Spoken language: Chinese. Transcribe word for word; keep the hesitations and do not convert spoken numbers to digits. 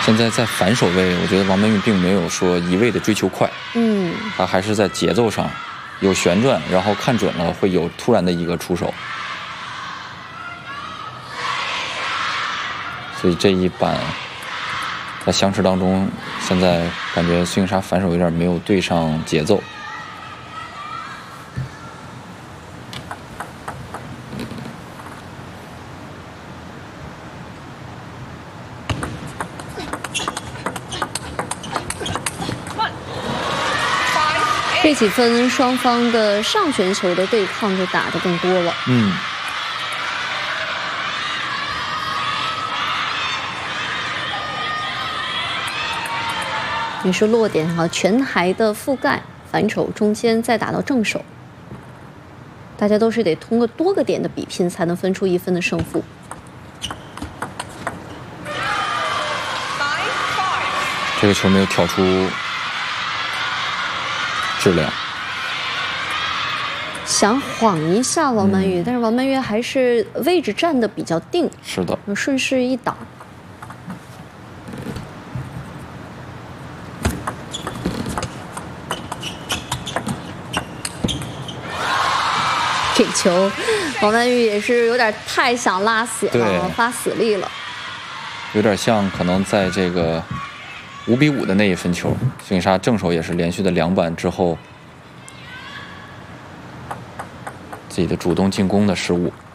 现在在反手位，我觉得王曼玉并没有说一味的追求快， 嗯， 她还是在节奏上有旋转，然后看准了会有突然的一个出手。所以这一板在相持当中，现在感觉孙颖莎反手有点没有对上节奏。 这几分双方的上旋球的对抗就打得更多了。 嗯。 也是落点啊，全台的覆盖，反手中间再打到正手，大家都是得通过多个点的比拼才能分出一分的胜负。 这个球没有跳出质量， 想晃一下王曼玉，嗯、但是王曼玉还是位置站得比较定。 是的， 顺势一挡。这球，王曼玉也是有点太想拉死了，发死力了。 有点像可能在这个五比五的那一分球，孙颖莎正手也是连续的两板之后，自己的主动进攻的失误。